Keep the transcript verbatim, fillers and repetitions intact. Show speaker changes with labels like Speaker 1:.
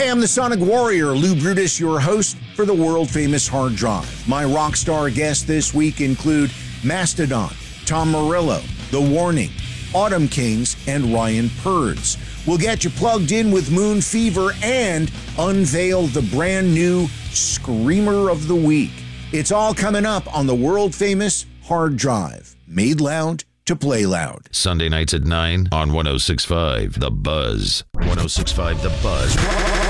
Speaker 1: Hey, I'm the Sonic Warrior, Lou Brutus, your host for the world-famous Hard Drive. My rock star guests this week include Mastodon, Tom Morello, The Warning, Autumn Kings, and Ryan Purds. We'll get you plugged in with Moon Fever and unveil the brand new Screamer of the Week. It's all coming up on the world-famous Hard Drive. Made loud to play loud.
Speaker 2: Sunday nights at nine on one oh six point five The Buzz. one oh six point five The Buzz.